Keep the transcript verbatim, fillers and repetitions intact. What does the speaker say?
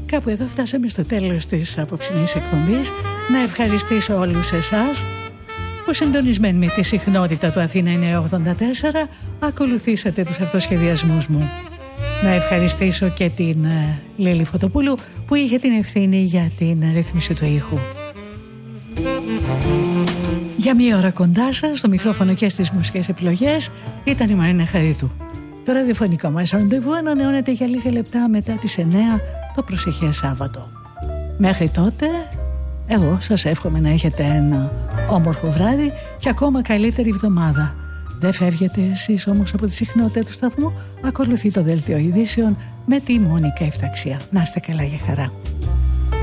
Κάπου εδώ φτάσαμε στο τέλος της απόψινής εκπομπής. Να ευχαριστήσω όλους εσάς που συντονισμένοι με τη συχνότητα του Αθήνα εννιακόσια ογδόντα τέσσερα ακολουθήσατε τους αυτοσχεδιασμούς μου. Να ευχαριστήσω και την uh, Λίλη Φωτοπούλου που είχε την ευθύνη για την ρύθμιση του ήχου. Για μία ώρα κοντά σας, στο μικρόφωνο και στις μουσικές επιλογές ήταν η Μαρίνα Χαρίτου. Το ραδιοφωνικό μας ραντεβού ανανεώνεται για λίγα λεπτά μετά τις εννέα το προσεχές Σάββατο. Μέχρι τότε, εγώ σας εύχομαι να έχετε ένα όμορφο βράδυ και ακόμα καλύτερη εβδομάδα. Δεν φεύγετε εσείς όμως από τη συχνότητα του σταθμού. Ακολουθεί το δελτίο ειδήσεων με τη Μόνικα Ευταξία. Να είστε καλά, για χαρά.